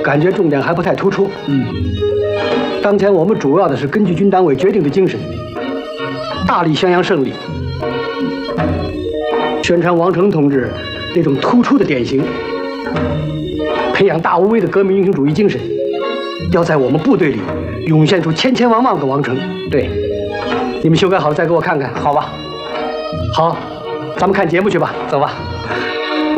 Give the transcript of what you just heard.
感觉重点还不太突出。当前我们主要的是根据军单位决定的精神，大力宣扬胜利，宣传王成同志那种突出的典型，培养大无畏的革命英雄主义精神，要在我们部队里涌现出千千万万个王成。对，你们修改好了再给我看看，好吧？好，咱们看节目去吧，走吧。